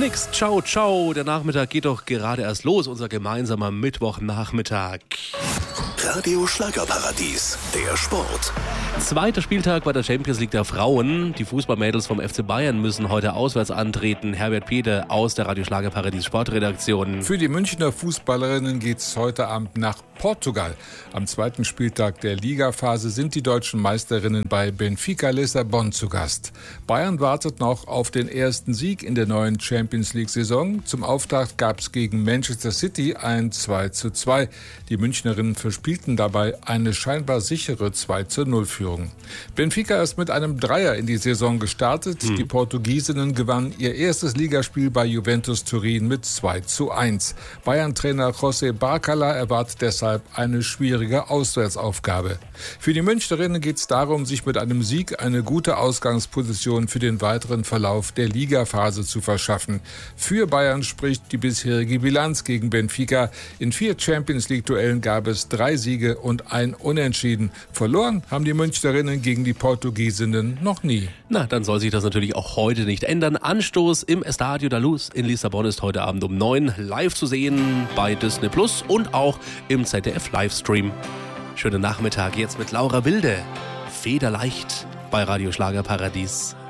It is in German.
Nix, ciao, ciao. Der Nachmittag geht doch gerade erst los, unser gemeinsamer Mittwochnachmittag. Radio Schlagerparadies, der Sport. Zweiter Spieltag bei der Champions League der Frauen. Die Fußballmädels vom FC Bayern müssen heute auswärts antreten. Herbert Peter aus der Radio Schlagerparadies Sportredaktion. Für die Münchner Fußballerinnen geht's heute Abend nach Portugal. Am zweiten Spieltag der Ligaphase sind die deutschen Meisterinnen bei Benfica Lissabon zu Gast. Bayern wartet noch auf den ersten Sieg in der neuen Champions League-Saison. Zum Auftakt gab's gegen Manchester City ein 2:2. Die Münchnerinnen verspielten dabei eine scheinbar sichere 2:0-Führung. Benfica ist mit einem Dreier in die Saison gestartet. Die Portugiesinnen gewannen ihr erstes Ligaspiel bei Juventus Turin mit 2:1. Bayern-Trainer José Barcala erwartet deshalb eine schwierige Auswärtsaufgabe. Für die Münchnerinnen geht es darum, sich mit einem Sieg eine gute Ausgangsposition für den weiteren Verlauf der Ligaphase zu verschaffen. Für Bayern spricht die bisherige Bilanz gegen Benfica. In 4 Champions-League-Duellen gab es 3 Siege und ein Unentschieden. Verloren haben die Münchnerinnen gegen die Portugiesinnen noch nie. Na, dann soll sich das natürlich auch heute nicht ändern. Anstoß im Estadio da Luz in Lissabon ist heute Abend um 9 live zu sehen bei Disney Plus und auch im ZDF-Livestream. Schönen Nachmittag jetzt mit Laura Wilde. Federleicht bei Radio Schlagerparadies.